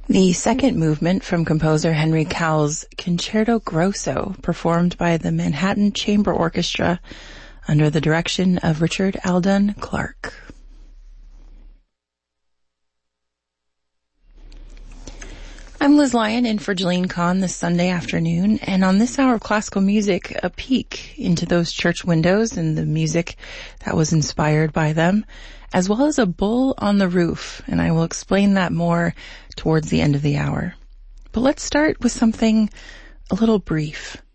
The second movement from composer Henry Cowell's Concerto Grosso, performed by the Manhattan Chamber Orchestra under the direction of Richard Alden Clark. I'm Liz Lyon in for Jillian Kahn this Sunday afternoon, and on this hour of classical music, a peek into those church windows and the music that was inspired by them, as well as a bull on the roof, and I will explain that more towards the end of the hour. But let's start with something a little brief.